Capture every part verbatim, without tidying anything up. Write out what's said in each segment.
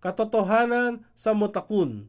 Katotohanan sa mutakun.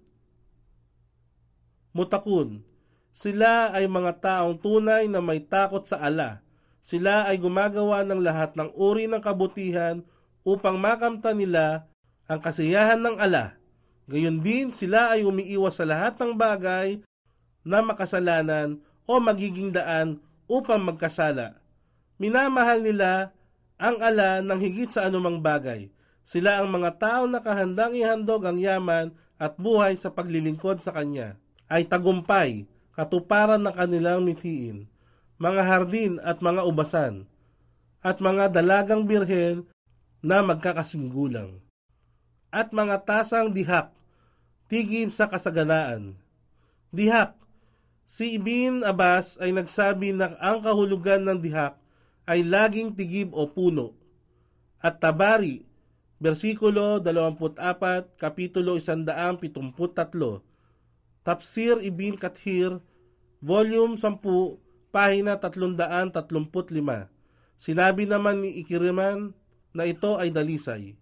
Mutakun. Sila ay mga taong tunay na may takot sa Allah. Sila ay gumagawa ng lahat ng uri ng kabutihan upang makamtan nila ang kasiyahan ng Allah. Gayon din, sila ay umiiwas sa lahat ng bagay na makasalanan o magiging daan upang magkasala. Minamahal nila ang Allah ng higit sa anumang bagay. Sila ang mga tao na kahandang ihandog ang yaman at buhay sa paglilingkod sa Kanya. Ay tagumpay, katuparan ng kanilang mithiin, mga hardin at mga ubasan, at mga dalagang birhen na magkakasinggulang, at mga tasang dihak, tigib sa kasaganaan. Dihak. Si Ibn Abbas ay nagsabi na ang kahulugan ng dihak ay laging tigib o puno. At Tabari, versikulo dalawampu't apat, kapitulo one seventy-three, Tafsir Ibn Kathir, volume ten, pahina three thirty-five. Sinabi naman ni Ikriman na ito ay dalisay.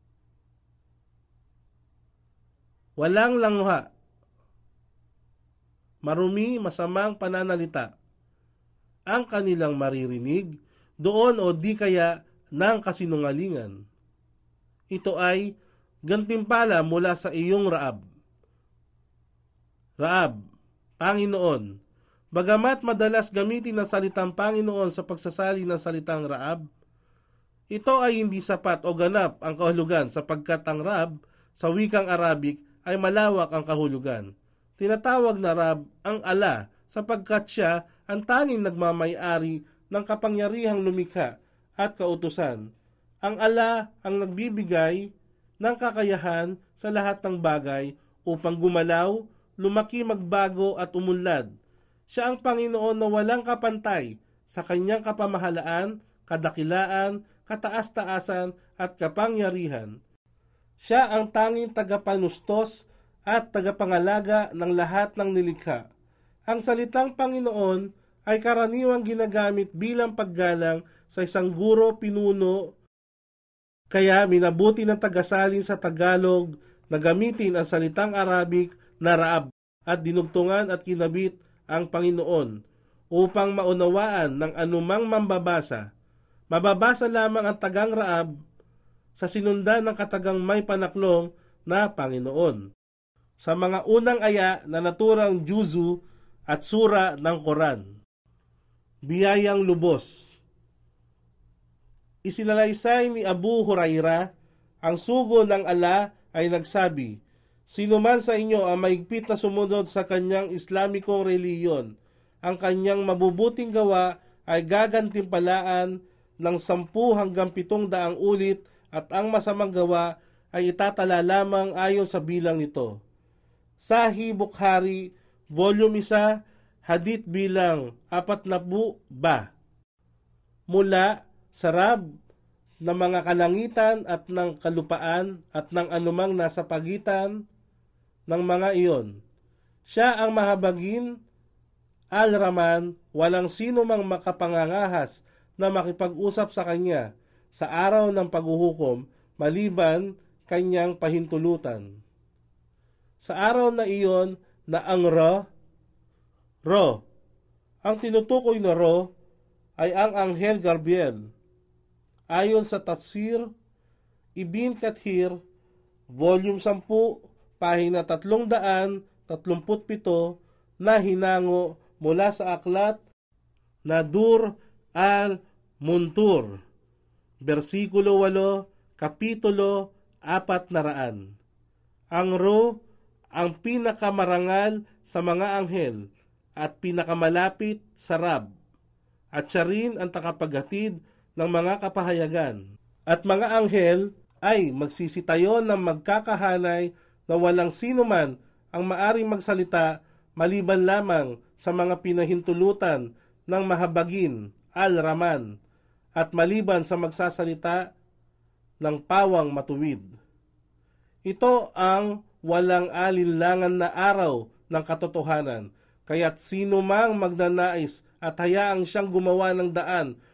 Walang langha, marumi, masamang pananalita ang kanilang maririnig doon o di kaya ng kasinungalingan. Ito ay gantimpala mula sa iyong Raab. Raab, Panginoon. Bagamat madalas gamitin ang salitang Panginoon sa pagsasali ng salitang Raab, ito ay hindi sapat o ganap ang kahulugan sapagkat ang Raab sa wikang Arabic ay malawak ang kahulugan. Tinatawag na Rab ang Allah sapagkat siya ang tanging nagmamay-ari ng kapangyarihang lumikha at kautusan. Ang Allah ang nagbibigay ng kakayahan sa lahat ng bagay upang gumalaw, lumaki, magbago at umunlad. Siya ang Panginoon na walang kapantay sa kanyang kapamahalaan, kadakilaan, kataas-taasan at kapangyarihan. Siya ang tanging tagapanustos at tagapangalaga ng lahat ng nilikha. Ang salitang Panginoon ay karaniwang ginagamit bilang paggalang sa isang guro pinuno, kaya minabuti ng tagasalin sa Tagalog na gamitin ang salitang Arabic na Raab at dinugtungan at kinabit ang Panginoon upang maunawaan ng anumang mambabasa. Mababasa lamang ang tagang Raab sa sinundan ng katagang may panaklong na Panginoon sa mga unang aya na naturang juzu at sura ng Quran. Biyayang lubos. Isinalaysay ni Abu Hurairah, ang sugo ng Allah ay nagsabi, sino man sa inyo ang maigpit na sumunod sa kanyang Islamikong reliyon, ang kanyang mabubuting gawa ay gagantimpalaan ng sampu hanggang pitong daang ulit at ang masamang gawa ay itatala lamang ayon sa bilang nito. Sahih Bukhari, volume one, hadith bilang apat na po ba. Mula sa Rab ng mga kalangitan at ng kalupaan at ng anumang nasa pagitan ng mga iyon. Siya ang mahabagin, Al-Rahman, walang sino mang makapangangahas na makipag-usap sa kanya sa araw ng paghuhukom maliban kanyang pahintulutan. Sa araw na iyon na ang Ra, Ro, ang tinutukoy na Ro ay ang Anghel Gabriel. Ayon sa Tafsir Ibn Kathir, volume ten, pahina three thirty-seven na hinango mula sa aklat na Dur al-Muntur, versikulo eight, kapitulo apat na raan. Ang Ro, ang pinakamarangal sa mga anghel at pinakamalapit sa Rab, at siya rin ang takapaghatid ng mga kapahayagan. At mga anghel ay magsisitayo ng magkakahanay na walang sino man ang maaring magsalita maliban lamang sa mga pinahintulutan ng mahabagin, Al-Rahman, at maliban sa magsasalita ng pawang matuwid. Ito ang walang alinlangan na araw ng katotohanan, kaya't sino mang magnanais at hayaang siyang gumawa ng daan